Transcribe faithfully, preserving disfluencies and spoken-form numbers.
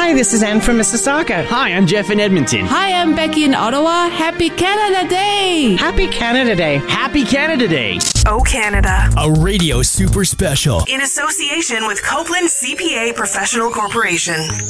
Hi, this is Anne from Mississauga. Hi, I'm Jeff in Edmonton. Hi, I'm Becky in Ottawa. Happy Canada Day! Happy Canada Day. Happy Canada Day. Oh Canada. A radio super special. In association with Copeland C P A Professional Corporation.